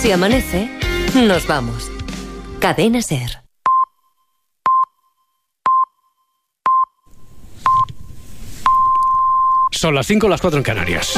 Si amanece, nos vamos. Cadena SER. Son las 5, las 4 en Canarias.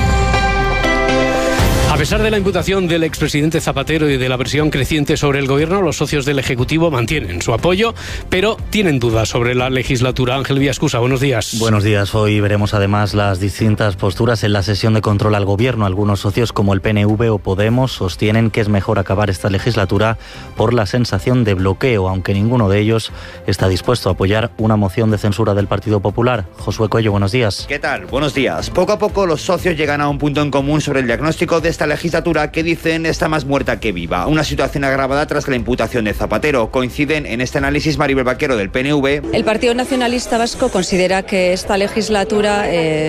A pesar de la imputación del expresidente Zapatero y de la presión creciente sobre el gobierno, los socios del Ejecutivo mantienen su apoyo, pero tienen dudas sobre la legislatura. Ángel Villaescusa, buenos días. Buenos días. Hoy veremos además las distintas posturas en la sesión de control al gobierno. Algunos socios, como el PNV o Podemos, sostienen que es mejor acabar esta legislatura por la sensación de bloqueo, aunque ninguno de ellos está dispuesto a apoyar una moción de censura del Partido Popular. Josué Coello, buenos días. ¿Qué tal? Buenos días. Poco a poco los socios llegan a un punto en común sobre el diagnóstico de esta legislatura que dicen está más muerta que viva. Una situación agravada tras la imputación de Zapatero. Coinciden en este análisis Maribel Vaquero del PNV. El Partido Nacionalista Vasco considera que esta legislatura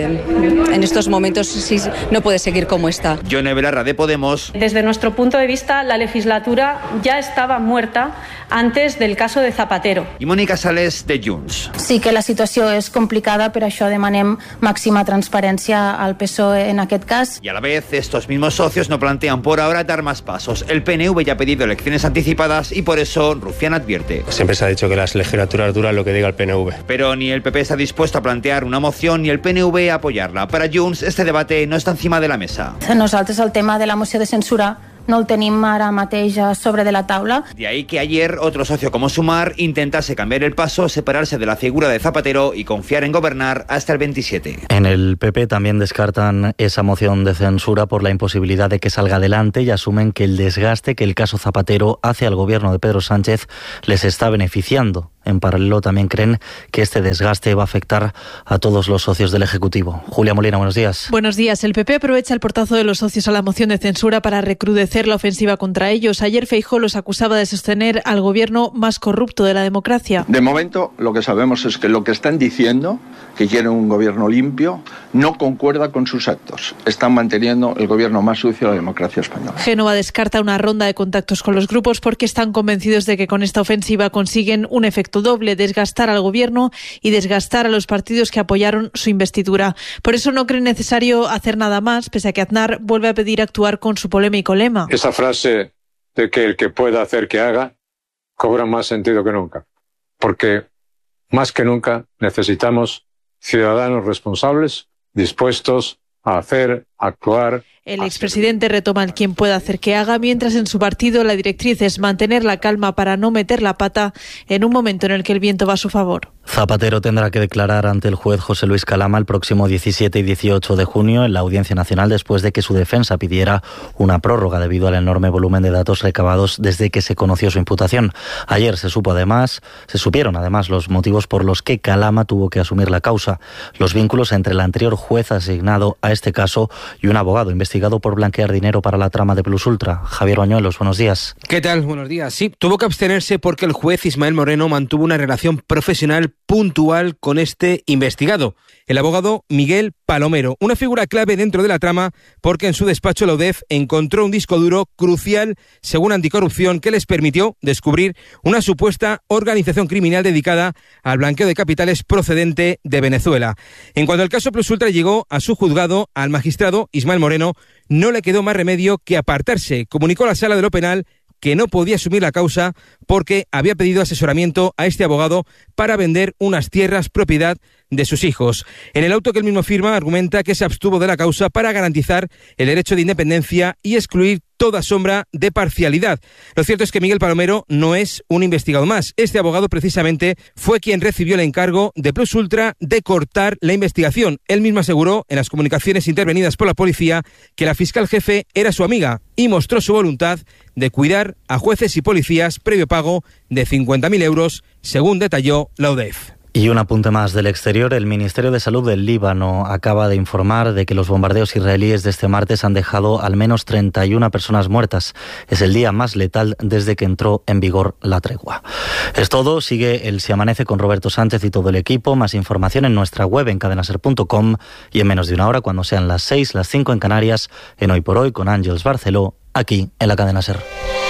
en estos momentos sí, no puede seguir como está. Yone Belarra de Podemos. Desde nuestro punto de vista, la legislatura ya estaba muerta antes del caso de Zapatero. Y Mónica Sales de Junts. Sí que la situació és complicada, per això demanem màxima transparència al PSOE en aquest cas. Y a la vez, estos mismos socios no plantean por ahora dar más pasos. El PNV ya ha pedido elecciones anticipadas y por eso Rufián advierte. Siempre se ha dicho que las legislaturas duran lo que diga el PNV. Pero ni el PP está dispuesto a plantear una moción ni el PNV a apoyarla. Para Junts, este debate no está encima de la mesa. Nosaltres el tema de la moció de censura no el tenim ara mateix sobre de la taula. De ahí que ayer otro socio como Sumar intentase cambiar el paso, separarse de la figura de Zapatero y confiar en gobernar hasta el 27. En el PP también descartan esa moción de censura por la imposibilidad de que salga adelante y asumen que el desgaste que el caso Zapatero hace al gobierno de Pedro Sánchez les está beneficiando. En paralelo también creen que este desgaste va a afectar a todos los socios del Ejecutivo. Julia Molina, buenos días. Buenos días. El PP aprovecha el portazo de los socios a la moción de censura para recrudecer la ofensiva contra ellos. Ayer Feijóo los acusaba de sostener al gobierno más corrupto de la democracia. De momento lo que sabemos es que lo que están diciendo, que quieren un gobierno limpio, no concuerda con sus actos. Están manteniendo el gobierno más sucio de la democracia española. Génova descarta una ronda de contactos con los grupos porque están convencidos de que con esta ofensiva consiguen un efecto doble: desgastar al gobierno y desgastar a los partidos que apoyaron su investidura. Por eso no creen necesario hacer nada más, pese a que Aznar vuelve a pedir actuar con su polémico lema. Esa frase de que el que pueda hacer que haga cobra más sentido que nunca, porque más que nunca necesitamos ciudadanos responsables, dispuestos a hacer, actuar. El expresidente retoma el quien pueda hacer que haga, mientras en su partido la directriz es mantener la calma para no meter la pata en un momento en el que el viento va a su favor. Zapatero tendrá que declarar ante el juez José Luis Calama el próximo 17 y 18 de junio en la Audiencia Nacional después de que su defensa pidiera una prórroga debido al enorme volumen de datos recabados desde que se conoció su imputación. Ayer se supieron además los motivos por los que Calama tuvo que asumir la causa, los vínculos entre el anterior juez asignado a este caso y un abogado investigado por blanquear dinero para la trama de Plus Ultra. Javier Bañuelos, buenos días. ¿Qué tal? Buenos días. Sí, tuvo que abstenerse porque el juez Ismael Moreno mantuvo una relación profesional puntual con este investigado, el abogado Miguel Palomero, una figura clave dentro de la trama porque en su despacho la UDEF encontró un disco duro crucial, según Anticorrupción, que les permitió descubrir una supuesta organización criminal dedicada al blanqueo de capitales procedente de Venezuela. En cuanto al caso Plus Ultra llegó a su juzgado, al magistrado Ismael Moreno no le quedó más remedio que apartarse. Comunicó a la sala de lo penal que no podía asumir la causa porque había pedido asesoramiento a este abogado para vender unas tierras propiedad de sus hijos. En el auto que él mismo firma argumenta que se abstuvo de la causa para garantizar el derecho de independencia y excluir toda sombra de parcialidad. Lo cierto es que Miguel Palomero no es un investigado más. Este abogado precisamente fue quien recibió el encargo de Plus Ultra de cortar la investigación. Él mismo aseguró en las comunicaciones intervenidas por la policía que la fiscal jefe era su amiga y mostró su voluntad de cuidar a jueces y policías previo pago de 50.000 euros, según detalló la UDEF. Y un apunte más del exterior. El Ministerio de Salud del Líbano acaba de informar de que los bombardeos israelíes de este martes han dejado al menos 31 personas muertas. Es el día más letal desde que entró en vigor la tregua. Es todo. Sigue el Si Amanece con Roberto Sánchez y todo el equipo. Más información en nuestra web en cadenaser.com y en menos de una hora, cuando sean las 6, las 5 en Canarias, en Hoy por Hoy con Ángeles Barceló, aquí en la Cadena SER.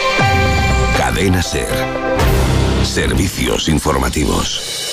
Cadena SER. Servicios informativos.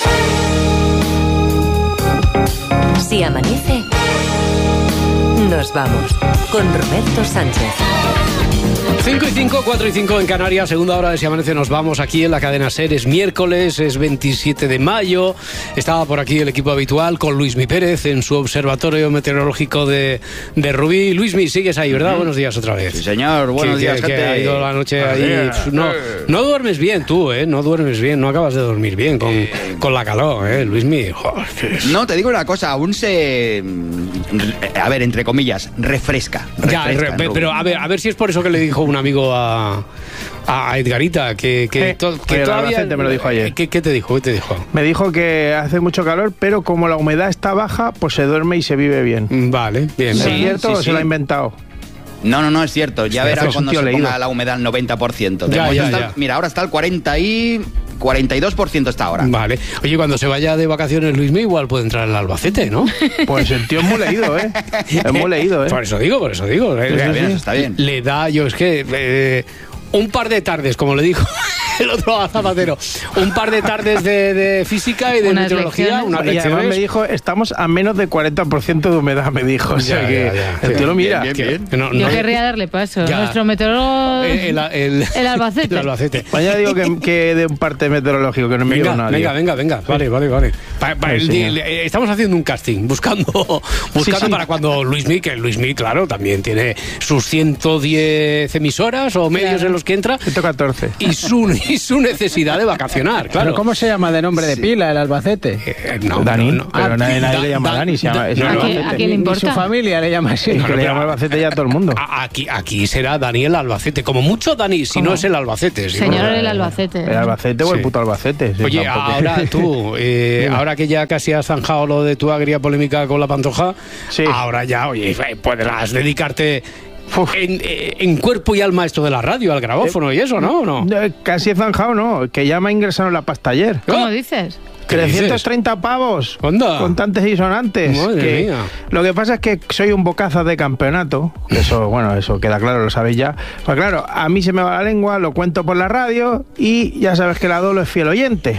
Si amanece, nos vamos con Roberto Sánchez. 5 y 5, 4 y 5 en Canarias, segunda hora de Si Amanece nos vamos aquí en la cadena SER. Es miércoles, es 27 de mayo. Estaba por aquí el equipo habitual con Luismi Pérez en su observatorio meteorológico de Rubí. Luismi, sigues ahí, ¿verdad? Buenos días otra vez. Sí, señor, buenos días, gente. Que ha ido la noche ahí. No duermes bien tú, ¿eh? No duermes bien, no acabas de dormir bien con la calor, ¿eh, Luismi? Joder, no, te digo una cosa, aún se... A ver, entre comillas, refresca. Pero a ver si es por eso que le dijo un amigo a Edgarita que todavía me lo dijo ayer. ¿Qué te dijo? Me dijo que hace mucho calor, pero como la humedad está baja, pues se duerme y se vive bien. Vale, bien. ¿Es cierto o se lo ha inventado? No, es cierto. Ya verás cuando se ponga la humedad al 90%. Mira, ahora está al 42% está ahora. Vale. Oye, cuando se vaya de vacaciones Luismi, igual puede entrar al Albacete, ¿no? Pues el tío es muy leído, ¿eh? Es muy leído, ¿eh? Por eso digo. Está bien. Le da, un par de tardes, como le dijo el otro a Zapatero, un par de tardes de física y de meteorología, unas lecciones. Y además me dijo, estamos a menos de 40% de humedad, me dijo. O sea que el tío lo mira. Bien. Yo querría darle paso. Nuestro meteorólogo, el Albacete. El Albacete. Ya digo que de un parte meteorológico, que no me digo nadie. Venga. Vale. Estamos haciendo un casting, buscando para cuando Luismi, claro, también tiene sus 110 emisoras o medios en los que entra. 114. Y su necesidad de vacacionar, claro. ¿Pero cómo se llama de nombre de pila el Albacete? Dani. Pero nadie le llama Dani, se llama Albacete. ¿A quién le importa? Y su familia le llama así. Que le llama Albacete ya a todo el mundo. Aquí será Daniel Albacete. Como mucho Dani, si no es el Albacete. Señor, el Albacete. El Albacete o el puto Albacete. Oye, ahora tú, ahora que ya casi has zanjado lo de tu agria polémica con la Pantoja, ahora ya, podrás dedicarte... En cuerpo y alma esto de la radio, al grabófono y eso, ¿no? Casi he zanjado, ¿no? Que ya me ha ingresado en la pasta ayer. ¿Cómo dices? 330 pavos. ¿Onda? Contantes y sonantes. Madre mía. Lo que pasa es que soy un bocaza de campeonato. Eso queda claro, lo sabéis ya. Pues claro, a mí se me va la lengua, lo cuento por la radio y ya sabes que la Dolo es fiel oyente.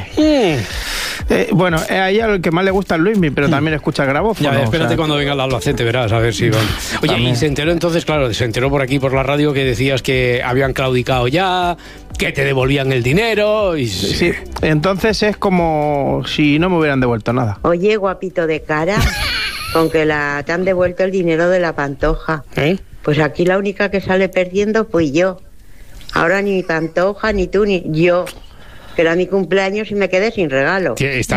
A ella el que más le gusta es Luismi, pero también escucha el grabófono. Ya, espérate cuando venga el Albacete, verás, a ver si van. Oye, también. Y se enteró entonces, claro, por aquí por la radio que decías que habían claudicado ya, que te devolvían el dinero. Sí, entonces es como si no me hubieran devuelto nada. Oye, guapito de cara, con que te han devuelto el dinero de la Pantoja. Pues aquí la única que sale perdiendo fui yo. Ahora ni Pantoja, ni tú, ni yo. Que era mi cumpleaños y me quedé sin regalo.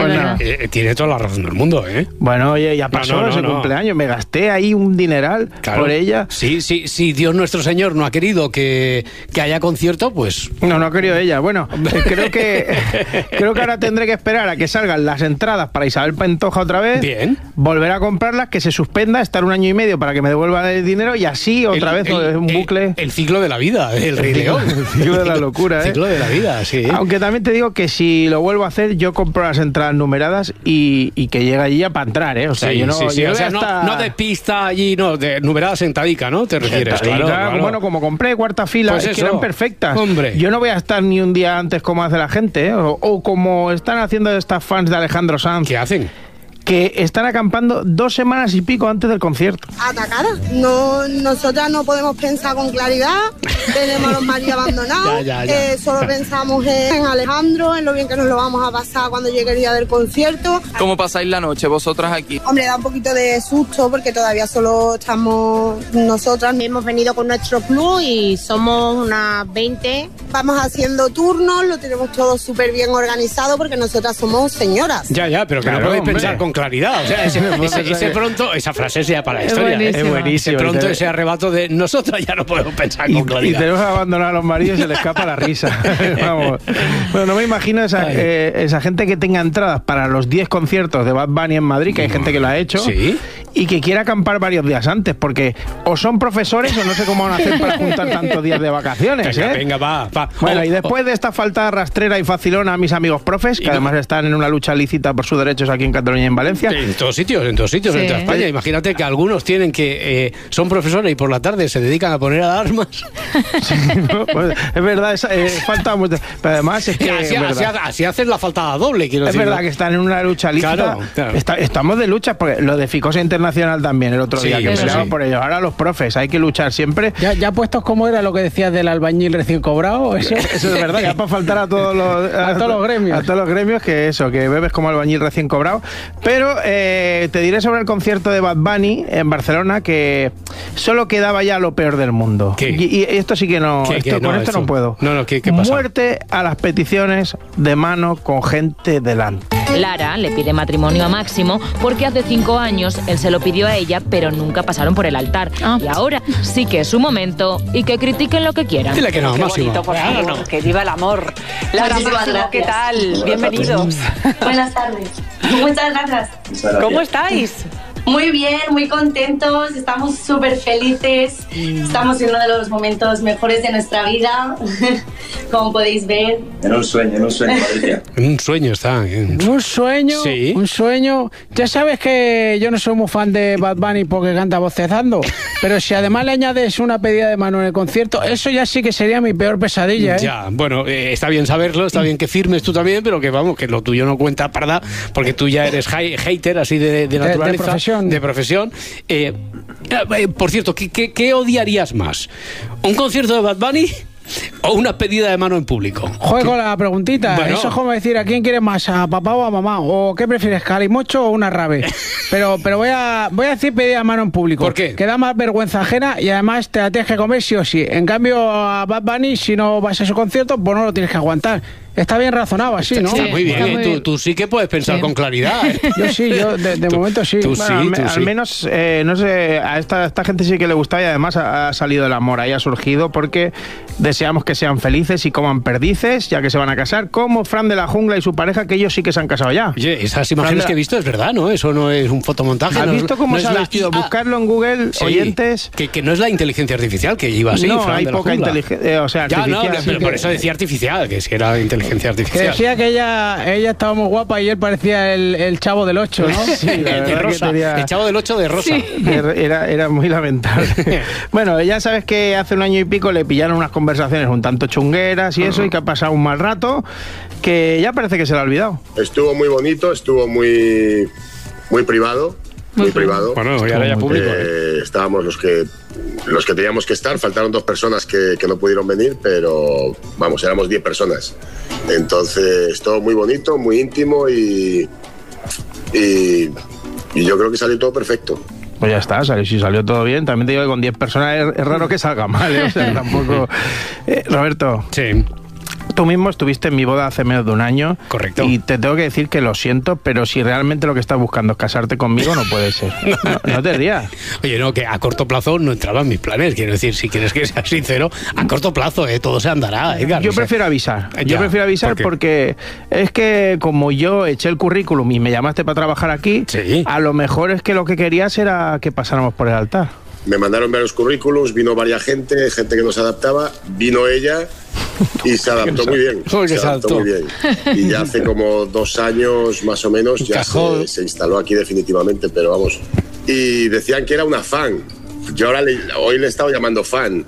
Tiene toda la razón del mundo, ¿eh? Bueno, oye, ya pasó ese cumpleaños. Me gasté ahí un dineral por ella. Sí, Dios nuestro Señor no ha querido que haya concierto, pues... No ha querido ella. Bueno, creo que ahora tendré que esperar a que salgan las entradas para Isabel Pantoja otra vez. Bien. Volver a comprarlas, que se suspenda, estar un año y medio para que me devuelva el dinero y así otra vez un bucle. El ciclo de la vida, el Rey León. El ciclo de la locura, El ciclo de la vida, sí. Aunque también te digo que si lo vuelvo a hacer, yo compro las entradas numeradas y que llega allí ya para entrar, ¿eh? O sea, yo no... O sea, no de pista allí, no, de numerada sentadica, ¿no? ¿Te refieres? Claro. Bueno, como compré cuarta fila, pues que eran perfectas. Hombre. Yo no voy a estar ni un día antes como hace la gente, ¿eh? O como están haciendo estas fans de Alejandro Sanz. ¿Qué hacen? Que están acampando 2 semanas y pico antes del concierto. Atacada. Nosotras no podemos pensar con claridad. Tenemos a los maridos abandonados. Ya. Solo pensamos en Alejandro, en lo bien que nos lo vamos a pasar cuando llegue el día del concierto. ¿Cómo pasáis la noche vosotras aquí? Hombre, da un poquito de susto porque todavía solo estamos nosotras. Hemos venido con nuestro club y somos unas 20. Vamos haciendo turnos, lo tenemos todo súper bien organizado porque nosotras somos señoras. Ya, pero que no podéis pensar con claridad. O sea, ese pronto, esa frase sea para la historia. Es buenísimo. Ese pronto, ese arrebato de nosotros ya no podemos pensar con claridad. Y tenemos que abandonar a los maridos y se les escapa la risa. Vamos. Bueno, no me imagino esa gente que tenga entradas para los 10 conciertos de Bad Bunny en Madrid, que hay gente que lo ha hecho, y que quiera acampar varios días antes, porque o son profesores o no sé cómo van a hacer para juntar tantos días de vacaciones. Venga, va. Bueno, y después de esta falta rastrera y facilona a mis amigos profes, que además están en una lucha lícita por sus derechos aquí en Cataluña y en Valencia. En todos sitios, en toda España. Imagínate que algunos tienen que son profesores y por la tarde se dedican a poner alarmas. Pues, es verdad, falta mucho. Pero además es que así hacen la faltada doble, quiero decir. Es verdad que están en una lucha lícita. Claro. Estamos de lucha, porque lo de Ficosa Internacional también el otro día, que peleaban por ellos. Ahora los profes, hay que luchar siempre. Ya puestos como era lo que decías del albañil recién cobrado. Eso es verdad, ya para faltar a todos los gremios. A todos los gremios que bebes como albañil recién cobrado. Pero te diré sobre el concierto de Bad Bunny en Barcelona que solo quedaba ya lo peor del mundo. Y esto sí que no, con esto no puedo. ¿Qué pasa? Muerte a las peticiones de mano con gente delante. Lara le pide matrimonio a Máximo porque hace 5 años él se lo pidió a ella, pero nunca pasaron por el altar. Y ahora sí que es su momento y que critiquen lo que quieran. Dile que no, Qué Máximo. bonito, por favor, no. Que viva el amor. Lara, Máximo, ¿qué tal? Bienvenidos. Buenas tardes. Muchas gracias. ¿Cómo estáis? Muy bien, muy contentos, estamos súper felices, estamos en uno de los momentos mejores de nuestra vida, como podéis ver. En un sueño, Patricia. En un sueño está. Un sueño, sí. Un sueño. Ya sabes que yo no soy muy fan de Bad Bunny porque canta bocezando, pero si además le añades una pedida de mano en el concierto, eso ya sí que sería mi peor pesadilla, ¿eh? Ya, bueno, está bien saberlo, está bien que firmes tú también, pero que vamos, que lo tuyo no cuenta parda, porque tú ya eres hater así de naturaleza. De profesión. Por cierto, ¿qué odiarías más? ¿Un concierto de Bad Bunny o una pedida de mano en público? Juego la preguntita. Bueno. Eso es como decir, ¿a quién quieres más? ¿A papá o a mamá? ¿O qué prefieres, calimocho o una rave? Pero voy a decir pedida de mano en público. ¿Por qué? Que da más vergüenza ajena y además te la tienes que comer sí o sí. En cambio, a Bad Bunny, si no vas a su concierto, pues no lo tienes que aguantar. Está bien razonado así, ¿no? Está muy bien, tú sí que puedes pensar con claridad. Yo de momento sí. Al menos, no sé, a esta gente sí que le gusta y además ha salido el amor, ahí ha surgido, porque deseamos que sean felices y coman perdices, ya que se van a casar, como Fran de la Jungla y su pareja, que ellos sí que se han casado ya. Oye, esas imágenes que he visto es verdad, ¿no? Eso no es un fotomontaje. ¿Has visto cómo se ha vestido? Buscarlo en Google, sí, oyentes. Que no es la inteligencia artificial que iba así, no, Fran hay de la poca inteligencia, artificial. Ya, no, pero por eso decía artificial, que si era inteligencia artificial. Que decía que ella estaba muy guapa y él parecía el chavo del 8, ¿no? Sí, de Rosa. El chavo del 8 de Rosa. Sí. Era muy lamentable. Bueno, ya sabes que hace un año y pico le pillaron unas conversaciones un tanto chungueras y eso, y que ha pasado un mal rato, que ya parece que se le ha olvidado. Estuvo muy bonito, estuvo muy privado. Muy privado. Bueno, ya era público. Estábamos los que teníamos que estar. Faltaron 2 personas que no pudieron venir, pero vamos, éramos 10 personas. Entonces, todo muy bonito, muy íntimo y yo creo que salió todo perfecto. Pues ya está, si salió todo bien. También te digo que con 10 personas es raro que salga mal, ¿eh? O sea, tampoco... Roberto. Sí. Tú mismo estuviste en mi boda hace menos de un año. Correcto. Y te tengo que decir que lo siento, pero si realmente lo que estás buscando es casarte conmigo, no puede ser. No te rías. Oye, no, que a corto plazo no entraba en mis planes. Quiero decir, si quieres que sea sincero, a corto plazo, todo se andará, Edgar. Yo prefiero avisar. Yo prefiero avisar porque es que como yo eché el currículum y me llamaste para trabajar aquí, sí, a lo mejor es que lo que querías era que pasáramos por el altar. Me mandaron varios currículums, vino varias gente que no se adaptaba, vino ella y se adaptó muy bien. Se adaptó muy bien. Y ya hace como 2 años más o menos ya se instaló aquí definitivamente, pero vamos. Y decían que era una fan. Yo ahora hoy le he estado llamando fan,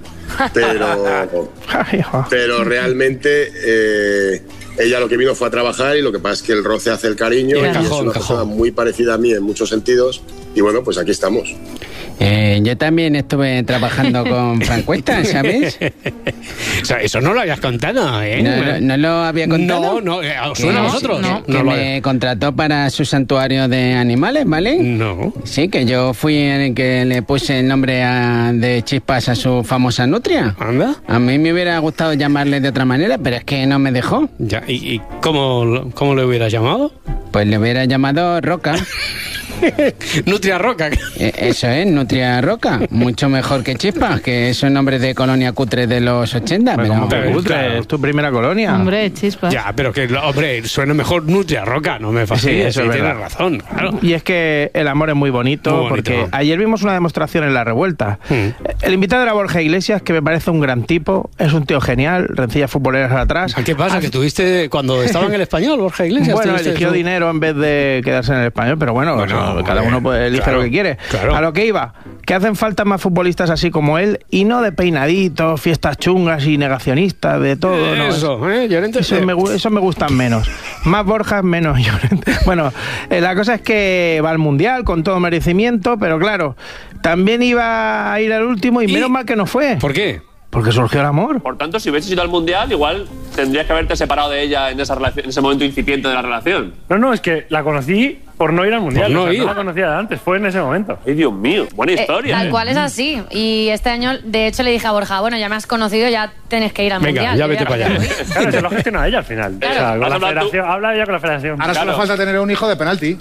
pero realmente ella lo que vino fue a trabajar y lo que pasa es que el roce hace el cariño y es una persona muy parecida a mí en muchos sentidos y bueno, pues aquí estamos. Yo también estuve trabajando con Francuesta, ¿sabes? Eso no lo habías contado, ¿eh? ¿No lo había contado? No, ¿os suena a vosotros? No. Que me contrató para su santuario de animales, ¿vale? No. Sí, que yo fui el que le puse el nombre de Chispas a su famosa nutria. ¿Anda? A mí me hubiera gustado llamarle de otra manera, pero es que no me dejó. Ya, ¿y cómo le hubieras llamado? Pues le hubiera llamado Roca. Nutria Roca. Eso es, Nutria Roca. Mucho mejor que Chispas, que es un nombre de colonia cutre de los 80. Pero cutre, es tu primera colonia. Hombre, Chispas. Ya, pero que, hombre, suena mejor Nutria Roca, no me fastidies. Sí, tienes razón, claro. Y es que el amor es muy bonito, porque ayer vimos una demostración en La Revuelta. El invitado era Borja Iglesias, que me parece un gran tipo, es un tío genial, rencillas futboleras atrás. ¿Qué pasa? ¿Que tuviste cuando estaba en el Español, Borja Iglesias? Bueno, eligió dinero en vez de quedarse en el Español, pero bueno bueno, cada uno pues elige lo que quiere. Claro. A lo que iba, que hacen falta más futbolistas así como él y no de peinaditos, fiestas chungas y negacionistas, de todo. Eso, ¿no? Llorente. Eso me gustan menos. Más Borjas, menos Llorente. Bueno, la cosa es que va al Mundial con todo merecimiento, pero claro, también iba a ir al último y menos mal que no fue. ¿Por qué? Porque surgió el amor. Por tanto, si hubieses ido al Mundial, igual tendrías que haberte separado de ella en esa relación, en ese momento incipiente de la relación. No, es que la conocí por no ir al Mundial. No la conocía de antes, fue en ese momento. ¡Ay, Dios mío! Buena historia. Tal cual es así. Y este año, de hecho, le dije a Borja, bueno, ya me has conocido, ya tienes que ir al Mundial. Venga, ya vete para allá. Claro, se lo gestiona ella al final. Claro. O sea, con la federación, habla ella con la federación. Ahora solo falta tener un hijo de penalti.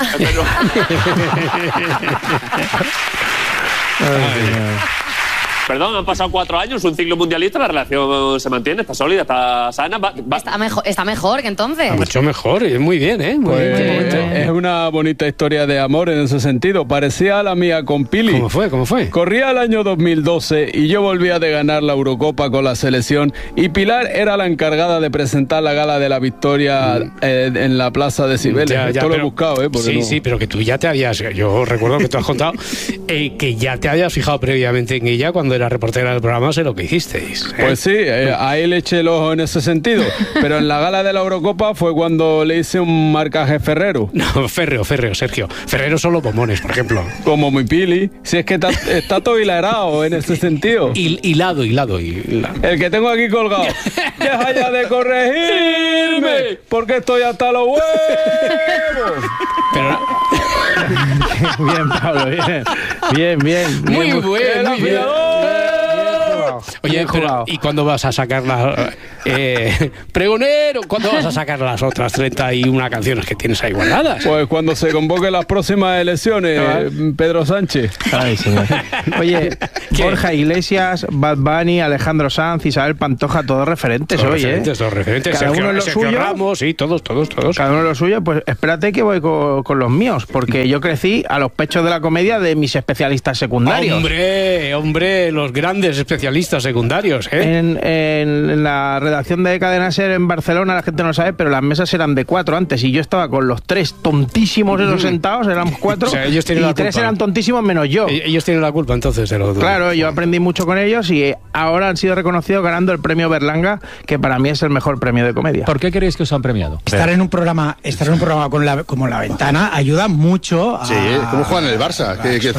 Perdón, han pasado 4 años, un ciclo mundialista, la relación se mantiene, está sólida, está sana. Está mejor que entonces. Mucho mejor, muy bien, ¿eh? Muy bien. Es una bonita historia de amor en ese sentido. Parecía a la mía con Pili. ¿Cómo fue? Corría el año 2012 y yo volvía de ganar la Eurocopa con la selección y Pilar era la encargada de presentar la gala de la victoria en la plaza de Cibeles. Esto lo he buscado, ¿eh? Sí, pero que tú ya te habías... Yo recuerdo que tú has contado que ya te habías fijado previamente en ella cuando era reportera del programa, sé lo que hicisteis. Pues sí, a él eché el ojo en ese sentido, pero en la gala de la Eurocopa fue cuando le hice un marcaje Ferrero. No, férreo, Sergio. Ferrero son los bombones, por ejemplo. Como mi Pili. Si es que está todo hilarado en ese sentido. Hilado. El que tengo aquí colgado. Deja ya de corregirme, porque estoy hasta los huevos. Pero... Bien, Pablo, bien. Muy bueno. Oye, pero ¿y cuándo vas a sacar pregonero, ¿cuándo vas a sacar las otras 31 canciones que tienes ahí guardadas? Pues cuando se convoquen las próximas elecciones, Pedro Sánchez. Ay, señor. Oye, Borja Iglesias, Bad Bunny, Alejandro Sanz, Isabel Pantoja, todos referentes hoy, Todos referentes. Cada uno en lo suyo. Ramos, sí, todos. Cada uno en lo suyo, pues espérate que voy con los míos, porque yo crecí a los pechos de la comedia de mis especialistas secundarios. Hombre, los grandes especialistas secundarios, ¿eh? En la redacción de Cadena SER en Barcelona, la gente no sabe, pero las mesas eran de 4 antes y yo estaba con los 3 tontísimos esos sentados, éramos 4, o sea, ellos tienen y 3 eran tontísimos menos yo. Ellos tienen la culpa entonces de lo otro. Claro, yo aprendí mucho con ellos y ahora han sido reconocidos ganando el premio Berlanga, que para mí es el mejor premio de comedia. ¿Por qué creéis que os han premiado? Estar en un programa como La Ventana ayuda mucho a... Sí, como juegan en el Barça,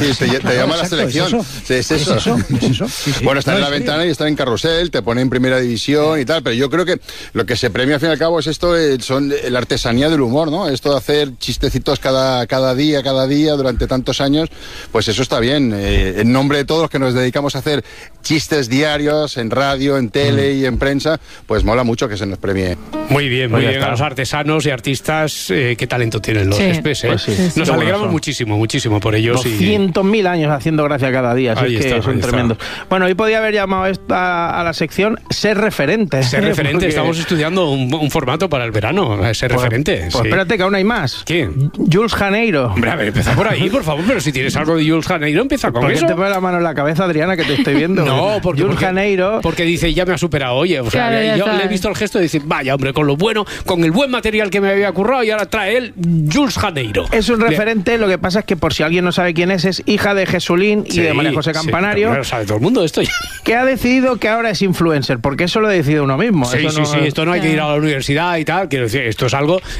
te llama la selección. Es eso. Sí. Bueno, estar en La Ventana y estar en Carrusel, te pone en primera división y tal, pero yo creo que lo que se premia al fin y al cabo es esto, son la artesanía del humor, ¿no? Esto de hacer chistecitos cada día, durante tantos años, pues eso está bien. En nombre de todos los que nos dedicamos a hacer chistes diarios en radio, en tele y en prensa, pues mola mucho que se nos premie. Muy bien. A los artesanos y artistas, qué talento tienen los Spes, ¿eh? Pues sí. Nos alegramos muchísimo por ellos. 200.000 años haciendo gracia cada día, así que son tremendos. Bueno, hoy podía haber llamado a la sección Ser Referente. Ser Referente, porque... estamos estudiando un formato para el verano, Ser Referente. Pues espérate que aún hay más. ¿Quién? Jules Janeiro. Hombre, a ver, empieza por ahí, por favor, pero si tienes algo de Jules Janeiro, empieza con eso. ¿Por qué te pone la mano en la cabeza, Adriana, que te estoy viendo? No, porque Jules Janeiro... Porque dice, ya me ha superado, oye, o sea, claro, yo le he visto el gesto de decir, vaya, hombre, con el buen material que me había currado y ahora trae él Jules Janeiro. Es un referente, lo que pasa es que por si alguien no sabe quién es hija de Jesulín y de María José Campanario. Pero sabe todo el mundo esto ya. Que ha decidido que ahora es influencer, porque eso lo ha decidido uno mismo. Sí, esto no hay que ir a la universidad y tal, quiero decir, esto es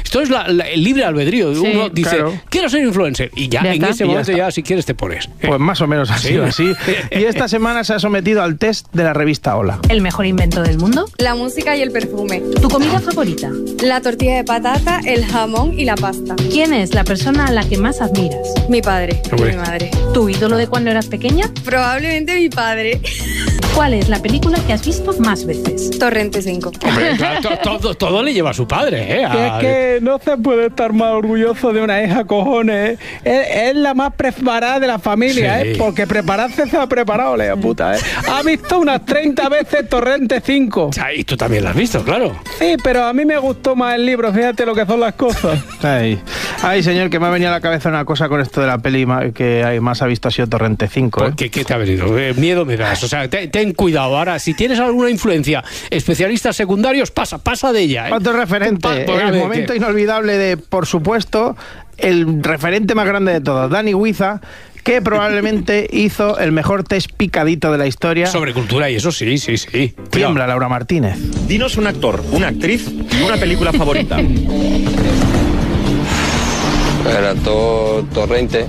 el libre albedrío. Sí, uno dice, quiero ser influencer, y ya en ese momento ya si quieres te pones. Pues más o menos ha sido así. Y esta semana se ha sometido al test de la revista Hola. ¿El mejor invento del mundo? La música y el perfume. ¿Tu comida favorita? La tortilla de patata, el jamón y la pasta. ¿Quién es la persona a la que más admiras? Mi padre y mi madre. ¿Tu ídolo de cuando eras pequeña? Probablemente mi padre. ¿Cuál es la película que has visto más veces? Torrente 5. Hombre, claro, todo le lleva a su padre, ¿eh? Es que no se puede estar más orgulloso de una hija, cojones. Es la más preparada de la familia, ¿eh? Porque prepararse se ha preparado, la puta, ¿eh? Ha visto unas 30 veces Torrente 5. Y tú también la has visto, claro. Sí, pero a mí me gustó más el libro, fíjate lo que son las cosas. Ay, señor, que me ha venido a la cabeza una cosa con esto de la peli que más ha visto ha sido Torrente 5, ¿eh? ¿Qué te ha venido? Miedo me das, o sea, ten cuidado. Ahora, si tienes alguna influencia, especialistas secundarios, pasa de ella, ¿eh? Otro referente, el momento inolvidable de, por supuesto, el referente más grande de todos, Dani Huiza, que probablemente hizo el mejor test picadito de la historia. Sobre cultura y eso sí. Tiembla, Laura Martínez. Dinos un actor, una actriz, una película favorita. El actor Torrente.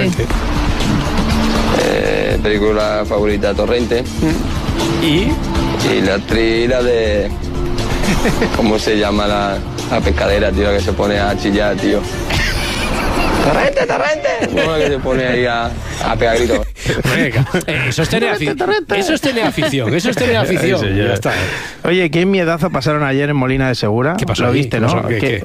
Película favorita Torrente. ¿Y la actriz, la de... ¿Cómo se llama la pescadera, tío? La que se pone a chillar, tío. ¡Torrente! Bueno, que se pone ahí a pegar gritos. Eso es tener afición. Ya está. Oye, qué miedazo pasaron ayer en Molina de Segura. ¿Qué pasó? Lo ahí? viste, ¿no?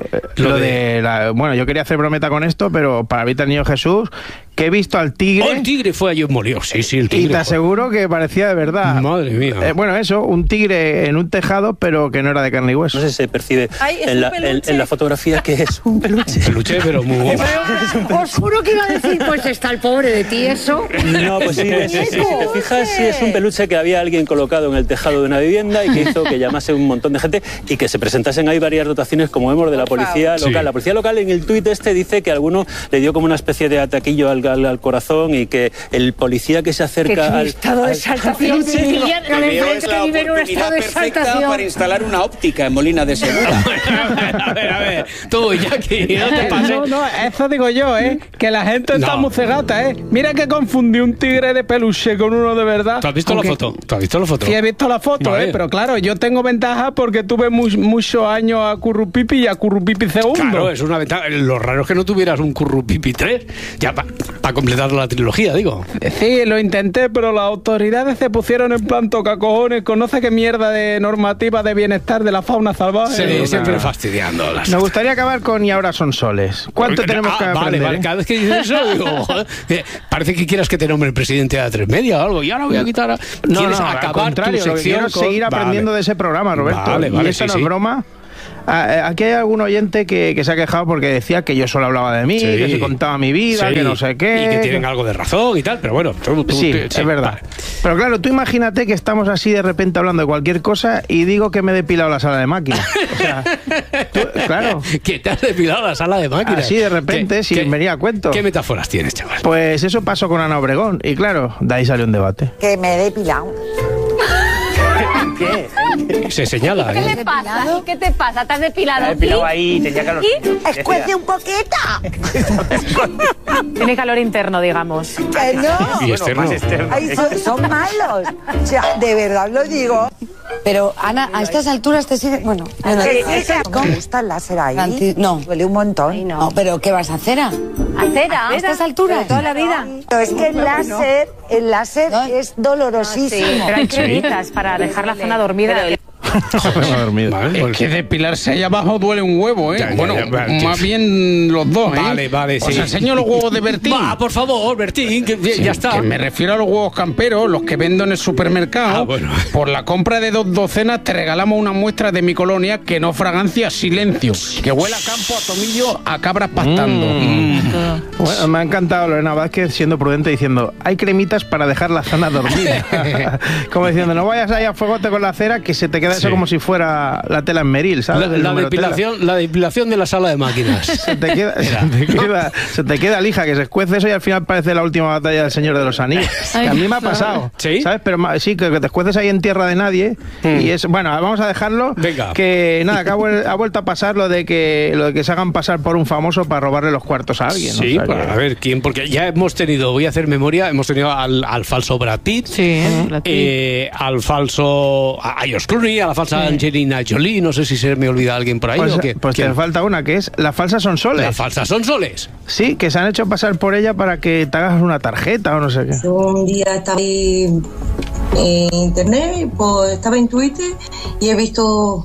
Bueno, yo quería hacer brometa con esto, pero para evitar el niño Jesús, que he visto al tigre. El tigre fue ayer molido. Sí, el tigre. Y te aseguro que parecía de verdad. Madre mía. Bueno, eso, un tigre en un tejado, pero que no era de carne y hueso. No sé si se percibe en la fotografía que es un peluche. Peluche, pero muy guapo. Os juro que iba a decir, pues está el pobre de ti, eso. No, pues sí, si te fijas, sí es un peluche que había alguien colocado en el tejado de una vivienda y que hizo que llamase un montón de gente y que se presentasen ahí varias dotaciones, como vemos, de la policía local. Sí. La policía local en el tuit dice que alguno le dio como una especie de ataquillo al corazón y que el policía que se acerca al estado de exaltación, es la oportunidad perfecta para instalar una óptica en Molina de Segura. A ver, tú, Jackie, no te pases. No, eso digo yo, que la gente está muy cegata, Mira que confundió un tigre de peluche con uno de verdad. ¿Tú has visto la foto? Sí, he visto la foto, vale. Pero claro, yo tengo ventaja porque tuve muchos años a Currupipi y a Currupipi II. Claro, es una ventaja. Lo raro es que no tuvieras un Currupipi 3, ya para completar la trilogía, digo. Sí, lo intenté, pero las autoridades se pusieron en plan tocacojones, conoce qué mierda de normativa de bienestar de la fauna salvaje. Sí, siempre fastidiando. Me gustaría acabar con Y ahora son soles. ¿Cuánto tenemos que aprender? Vale, cada vez que dices eso, digo, parece que quieras que te nombre el presidente de A3 Media o algo, y ahora voy a quitar... ¿Quieres acabar tu sección? Quiero seguir aprendiendo de ese programa, Roberto. Vale, y eso no es broma. Aquí hay algún oyente que se ha quejado porque decía que yo solo hablaba de mí, que se contaba mi vida, que no sé qué. Y que tienen algo de razón y tal, pero bueno. Es verdad. Vale. Pero claro, tú imagínate que estamos así de repente hablando de cualquier cosa y digo que me he depilado la sala de máquinas. O sea, claro. Que te has depilado la sala de máquinas. Así de repente, sin venir a cuento. ¿Qué metáforas tienes, chaval? Pues eso pasó con Ana Obregón y claro, de ahí salió un debate. Que me he depilado. ¿Qué? Se señala. ¿Qué le pasa? ¿Qué te pasa? ¿Te has depilado? Me he depilado ahí, tenía calor. ¡Escuece un poquito! Tiene calor interno, digamos. ¡Que no! Y externo. Ay, son malos. O sea, de verdad lo digo. Pero, Ana, a estas alturas te sigue... Bueno, ¿cómo está el láser ahí? No. Duele un montón. No, pero ¿qué vas a hacer? ¿A cera? ¿A estas alturas? Toda la vida. Pero es que el láser es dolorosísimo. Sí, pero hay cremitas para dejar la zona dormida. Es que depilarse ahí abajo duele un huevo, Bueno, más bien los dos, Vale, Os enseño los huevos de Bertín. Va, por favor, Bertín, que ya está. Que me refiero a los huevos camperos, los que vendo en el supermercado. Por la compra de 2 docenas te regalamos una muestra de mi colonia que no fragancia silencio, que huele a campo, a tomillo, a cabras pastando. Bueno, me ha encantado Lorena Vázquez siendo prudente diciendo, hay cremitas para dejar la zona dormida. Como diciendo, no vayas ahí a fuegote con la cera que se te queda eso como si fuera la tela en Meril, ¿sabes? La depilación de la sala de máquinas. Se te queda lija, que se escuece eso y al final parece la última batalla del Señor de los Anillos. Que a mí me ha pasado, ¿sabes? Pero sí, que te escueces ahí en tierra de nadie y es... Bueno, vamos a dejarlo. Venga. Que nada, que ha vuelto a pasar lo de que se hagan pasar por un famoso para robarle los cuartos a alguien. Sí, ¿no? A ver, ¿quién? Porque ya hemos tenido, voy a hacer memoria, hemos tenido al falso Brad Pitt, al falso... a George Clooney, a la falsa Angelina Jolie, no sé si se me olvida alguien por ahí. Pues te falta una, que es la falsa Sonsoles. La falsa Sonsoles. Sí, que se han hecho pasar por ella para que te hagas una tarjeta o no sé qué. Un día estaba ahí en internet, pues estaba en Twitter y he visto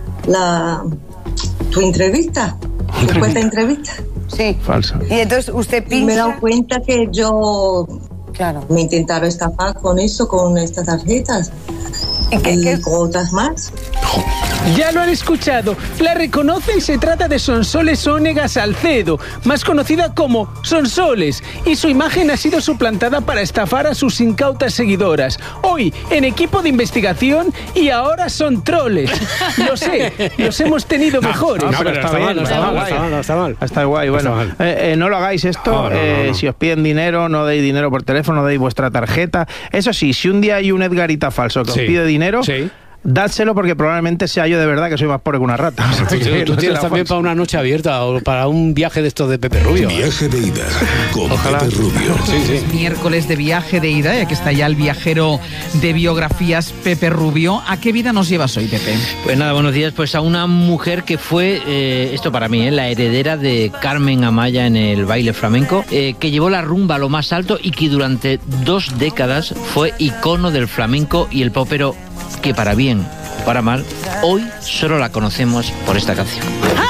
tu entrevista, supuesta entrevista. Sí. Falsa. Y entonces usted pincha... Y me he dado cuenta que yo... Claro. Me intentaron estafar con eso, con estas tarjetas. ¿Y con otras más. Ya lo han escuchado. La reconocen, se trata de Sonsoles Onega Salcedo, más conocida como Sonsoles, y su imagen ha sido suplantada para estafar a sus incautas seguidoras. Hoy, en equipo de investigación, y ahora son troles. Lo sé, los hemos tenido mejores. No, pero está mal. Está guay. Bueno, no lo hagáis esto. Si os piden dinero, no deis dinero por teléfono, deis vuestra tarjeta. Eso sí, si un día hay un Edgarita falso que os pide dinero... Dádselo porque probablemente sea yo de verdad que soy más pobre que una rata. O sea, tú tienes también para una noche abierta o para un viaje de estos de Pepe Rubio. Viaje de ida con Pepe Rubio. Miércoles de viaje de ida, ya que está ya el viajero de biografías Pepe Rubio. ¿A qué vida nos llevas hoy, Pepe? Pues nada, buenos días. Pues a una mujer que fue, esto para mí, la heredera de Carmen Amaya en el baile flamenco, que llevó la rumba a lo más alto y que durante 2 décadas fue icono del flamenco y el popero, que para bien o para mal, hoy solo la conocemos por esta canción.